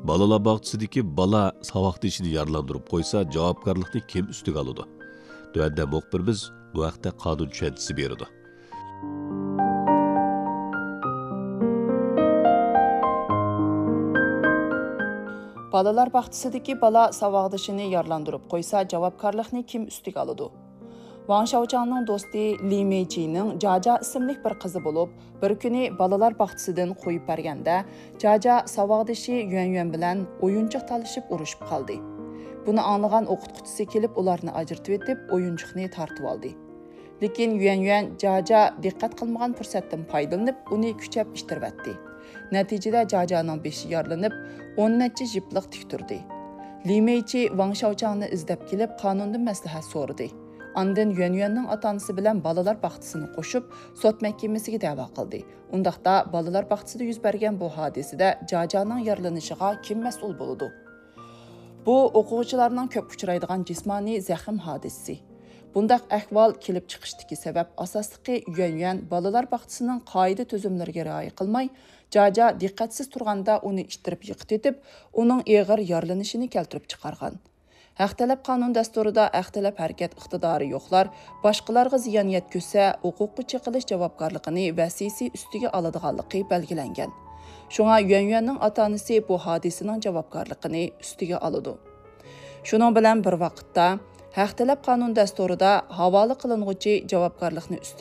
Balalar bağçısidagi bala saboqdashini yaralandırıp qo'ysa, javobgarlikni kim ustiga oladi? Tuanda muxbirimiz bu haqda qonun tushunchasi berdi. Balalar baxçısidagi bala savaqdışını yaralandırıp qo'ysa, javobgarlikni kim ustiga oladi? Wang Xiaochangning do'sti Li Meijining Jaja ismli bir qizi bo'lib, bir kuni balalar baxçısidan qo'yib berganda, Jaja savaqdashi Yuan bilan o'yinchoq talishib urushib qoldi. Buni anglagan o'qituvchisi kelib ularni ajratib etib, o'yinchoqni tortib oldi. Lekin Yuan Jaja diqqat qilmagan fursatdan foydalanib, uni kuchab ishtirvatdi. Natijada Jajaning beshi yaralanib, 10 necha jipliq tik turdi. Li Meiji Wang Xiaochangni izlab kelib, qonundan maslahat so'radi. Ondan Yuanning ota-onasi bilan balalar baxçısini qo'shib, sot mahkamasiga da'vo qildi. Undaqda balalar baxçısida yuz bergan bu hodisada Jajaning yaralanishiga kim mas'ul bo'ladi? Bu o'quvchilarning ko'p uchraydigan jismoniy zaxm hodisasi. Bundaq ahvol kelib chiqishdagi sabab asosligi Yuan balalar baxçısının qoida tuzumlariga rioya qilmay, Jaja diqqatsiz turganda uni ishtirib yiqitib, uning og'ir yaralanishini keltirib chiqargan. Haqtalab qonun dasturida haqtalab harakat iqtidori yo'qlar boshqalarga ziyon yetkazsa, huquqqa chiqilish javobgarligini vasiysi ustiga oladiganligi belgilangan. Shunga Yuanning ota-onasi bu hodisaning javobgarligini ustiga oladi. Shuning bilan bir vaqtda haqtalab qonun dasturida havola qilinguchi javobgarlikni